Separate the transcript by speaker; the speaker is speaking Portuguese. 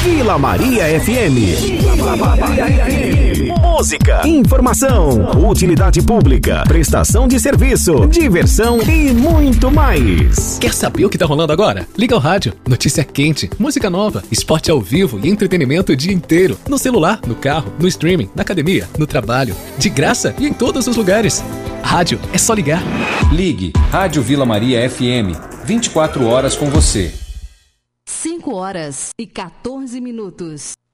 Speaker 1: Vila Maria FM. Vila Maria FM. Música, informação, utilidade pública, prestação de serviço, diversão e muito mais.
Speaker 2: Quer saber o que tá rolando agora? Liga o rádio, notícia quente, música nova, esporte ao vivo e entretenimento o dia inteiro. No celular, no carro, no streaming, na academia, no trabalho. De graça e em todos os lugares. Rádio, é só ligar.
Speaker 3: Ligue Rádio Vila Maria FM. 24 horas com você.
Speaker 4: 5 horas e 14 minutos.